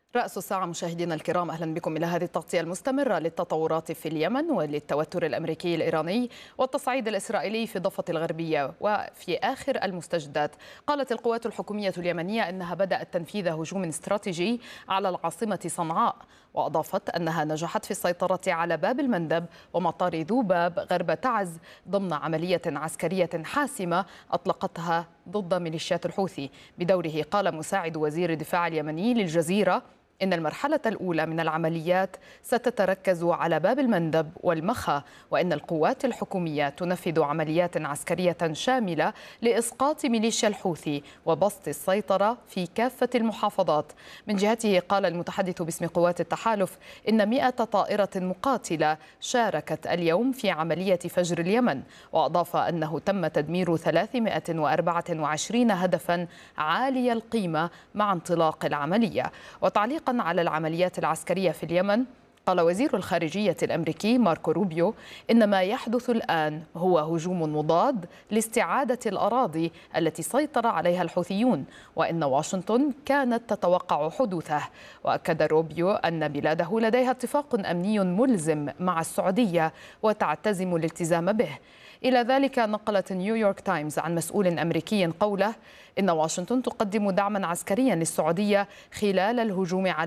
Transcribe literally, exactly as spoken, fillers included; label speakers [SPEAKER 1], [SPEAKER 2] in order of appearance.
[SPEAKER 1] رأس الساعة مشاهدينا الكرام، أهلا بكم إلى هذه التغطية المستمرة للتطورات في اليمن وللتوتر الأمريكي الإيراني والتصعيد الإسرائيلي في الضفة الغربية. وفي آخر المستجدات قالت القوات الحكومية اليمنية أنها بدأت تنفيذ هجوم استراتيجي على العاصمة صنعاء، وأضافت أنها نجحت في السيطرة على باب المندب ومطار ذوباب غرب تعز ضمن عملية عسكرية حاسمة أطلقتها ضد ميليشيات الحوثي. بدوره قال مساعد وزير الدفاع اليمني للجزيرة إن المرحلة الأولى من العمليات ستتركز على باب المندب والمخا، وإن القوات الحكومية تنفذ عمليات عسكرية شاملة لإسقاط ميليشيا الحوثي وبسط السيطرة في كافة المحافظات. من جهته قال المتحدث باسم قوات التحالف إن مئة طائرة مقاتلة شاركت اليوم في عملية فجر اليمن، وأضاف أنه تم تدمير ثلاثمئة وأربعة وعشرين هدفا عالي القيمة مع انطلاق العملية. وتعليقا على العمليات العسكرية في اليمن، قال وزير الخارجية الأمريكي ماركو روبيو إن ما يحدث الآن هو هجوم مضاد لاستعادة الأراضي التي سيطر عليها الحوثيون، وإن واشنطن كانت تتوقع حدوثه. وأكد روبيو أن بلاده لديها اتفاق أمني ملزم مع السعودية وتعتزم الالتزام به. إلى ذلك نقلت نيويورك تايمز عن مسؤول أمريكي قوله إن واشنطن تقدم دعما عسكريا للسعودية خلال الهجوم على